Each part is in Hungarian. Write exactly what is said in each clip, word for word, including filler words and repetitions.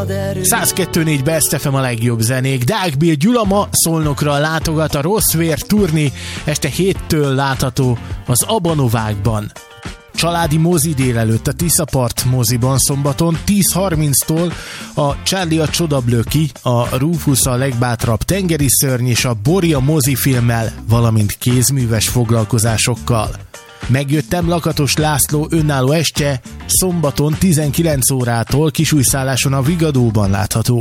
száz kettő négy Best ef em a legjobb zenék. Deák Bill Gyula ma Szolnokra látogat, a Rossz Vér turné este héttől látható az Abanovákban. Családi mozi délelőtt a Tiszapart moziban szombaton tíz harminctól a Charlie a Csodablöki, a Rufus a legbátrabb tengeri szörny és a Boria mozifilmmel, valamint kézműves foglalkozásokkal. Megjöttem Lakatos László önálló estje szombaton tizenkilenc órától Kisújszálláson a Vigadóban látható.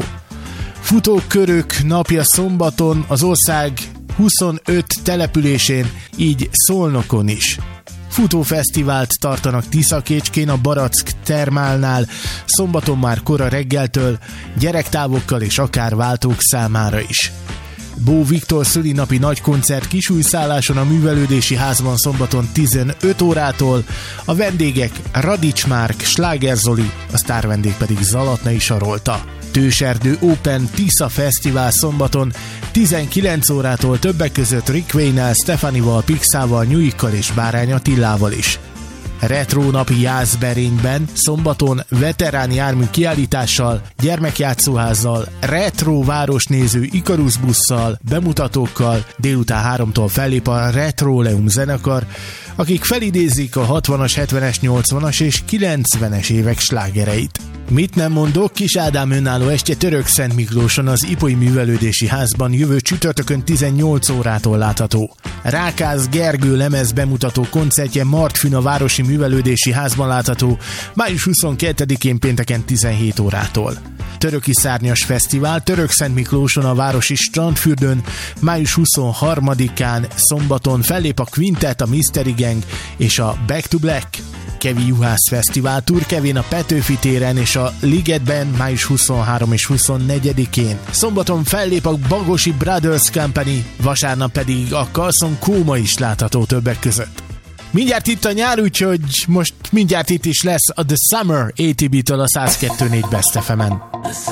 Futókörök napja szombaton az ország huszonöt településén, így Szolnokon is. Futófesztivált tartanak Tiszakécskén a Barack Termálnál, szombaton már kora reggeltől, gyerektávokkal és akár váltók számára is. Bó Viktor szülinapi nagykoncert Kisújszálláson a Művelődési Házban szombaton tizenöt órától, a vendégek Radics Márk, Sláger Zoli, a sztárvendég pedig Zalatnai Sarolta. Tőserdő Open Tisza Fesztivál szombaton tizenkilenc órától többek között Rick Wayne-nel, Stefanival, Pixával, Nyuikkal és Bárány Attilával is. Retro napi Jászberényben szombaton veterán jármű kiállítással, gyermekjátszóházzal, retro városnéző Ikarus busszal, bemutatókkal, délután háromtól fellép a Retroleum zenekar, akik felidézik a hatvanas, hetvenes, nyolcvanas és kilencvenes évek slágereit. Mit nem mondok, Kis Ádám önálló estje Törökszent Miklóson az Ipoly Művelődési Házban jövő csütörtökön tizennyolc órától látható. Rákász Gergő lemez bemutató koncertje Martfűn a Városi Művelődési Házban látható május huszonkettedikén pénteken tizenhét órától. Töröki Szárnyas Fesztivál Törökszent Miklóson a Városi Strandfürdőn május huszonharmadikán szombaton fellép a Quintet, a Mystery Gang és a Back to Black. Kevi Juhász Fesztivál Turkevén a Petőfi téren és a Ligetben május huszonharmadikán és huszonnegyedikén. Szombaton fellép a Bagosi Brothers Company, vasárnap pedig a Carlson Kóma is látható többek között. Mindjárt itt a nyár, úgyhogy most mindjárt itt is lesz a The Summer á té bé-től a száz kettő négy Best ef emen.